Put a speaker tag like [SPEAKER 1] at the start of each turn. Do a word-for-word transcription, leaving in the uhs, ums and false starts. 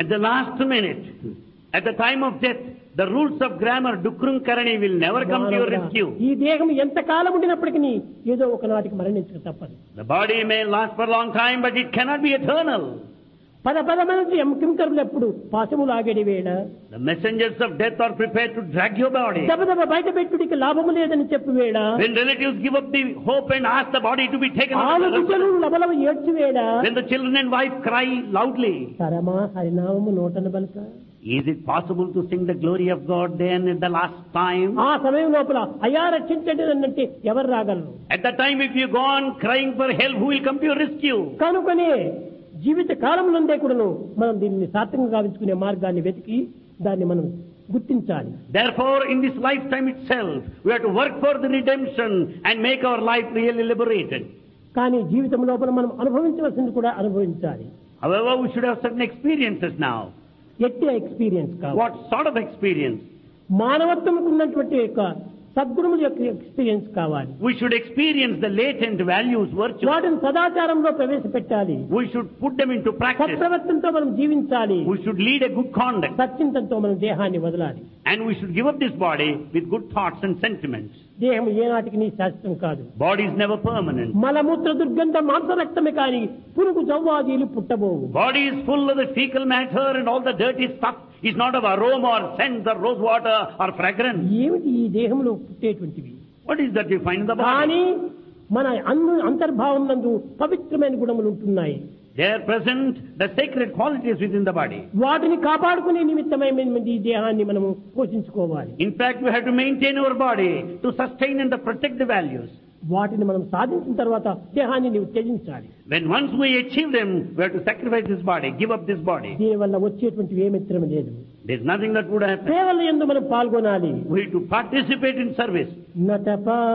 [SPEAKER 1] At the last minute, at the time of death, the rules of grammar, Dukrum Karani, will never come to your rescue.
[SPEAKER 2] ఈ దేహం ఎంత కాలం ఉండినప్పటికీ ఏదో ఒకనాటికి మరణించక తప్పదు.
[SPEAKER 1] The body may last for a long time, but it cannot be eternal.
[SPEAKER 2] పద పదమంది కింకరులు ఎప్పుడు పాశము లాగేడి వేళ
[SPEAKER 1] The messengers of death are prepared to drag your body.
[SPEAKER 2] దబదబ బయట పెట్టుడికి లాభము లేదని చెప్పి వేళ
[SPEAKER 1] When relatives give up the hope and ask the body to be taken out,
[SPEAKER 2] ఆలోచనలు లబలవ ఏడ్చి వేళ
[SPEAKER 1] when the children and wife cry loudly,
[SPEAKER 2] తరమా హరినామము నోటన బలక
[SPEAKER 1] is it possible to sing the glory of God then at the last time?
[SPEAKER 2] ఆ సమయం లోపల అయ్యా రక్షించండి అన్నంటే ఎవరు రాగలరు?
[SPEAKER 1] At that time, if you go on crying for help, who will come to your rescue?
[SPEAKER 2] కనుకనే జీవిత కాలం నుండే కూడాను మనం దీన్ని సార్థకంగా గావించుకునే మార్గాన్ని వెతికి దాన్ని మనం గుర్తించాలి.
[SPEAKER 1] Therefore, in this lifetime itself, we have to work for the redemption and make our life really liberated.
[SPEAKER 2] కానీ జీవితం లోపల మనం అనుభవించవలసింది కూడా అనుభవించాలి.
[SPEAKER 1] However, we should have certain experiences now.
[SPEAKER 2] ఎట్టి ఎక్స్పీరియన్స్ కావాలి.
[SPEAKER 1] What sort of experience?
[SPEAKER 2] మానవత్వంకు ఉన్నటువంటి యొక్క సద్గుణముల యొక్క ఎక్స్పీరియన్స్ కావాలి.
[SPEAKER 1] We should experience the latent values, virtues.
[SPEAKER 2] వాటిని సదాచారంలో ప్రవేశపెట్టాలి.
[SPEAKER 1] We should put them into practice.
[SPEAKER 2] సత్ప్రవర్తనతో మనం జీవించాలి.
[SPEAKER 1] We should lead a good conduct.
[SPEAKER 2] సత్చింతనతో మనం దేహాన్ని వదలాలి.
[SPEAKER 1] And we should give up this body with good thoughts and sentiments.
[SPEAKER 2] దేహం ఏనాటికి నీ శాశ్వతం కాదు.
[SPEAKER 1] Body is never permanent.
[SPEAKER 2] మలమూత్ర దుర్గంధ మాంసరక్తమే కాని పురుగు జవ్వాదీలు పుట్టబోవు.
[SPEAKER 1] Body is full of the fecal matter and all the dirty stuff is not of aroma or scent or rose water or fragrance.
[SPEAKER 2] ఏమిటి ఈ దేహంలో పుట్టేటువంటివి?
[SPEAKER 1] What is that you find in the body?
[SPEAKER 2] కానీ మన అన్ని అంతర్భావం నందు పవిత్రమైన గుణములు ఉంటున్నాయి.
[SPEAKER 1] They are present, the sacred qualities within the body.
[SPEAKER 2] వాటిని కాపాడుకునే నిమిత్తమై ఈ దేహాన్ని మనము పోషించుకోవాలి.
[SPEAKER 1] In fact, we have to maintain our body to sustain and to protect the values.
[SPEAKER 2] వాటిని మనం సాధించిన తర్వాత దేహాన్ని నీవు త్యజించాలి.
[SPEAKER 1] When once we achieve them, we have to sacrifice this body, give up this body.
[SPEAKER 2] దీనివల్ల వచ్చేటువంటి ఏ మిత్రము లేదు.
[SPEAKER 1] There is nothing that would happen.
[SPEAKER 2] సేవల యందు మనం పాల్గొనాలి.
[SPEAKER 1] We have to participate in service.
[SPEAKER 2] నటపా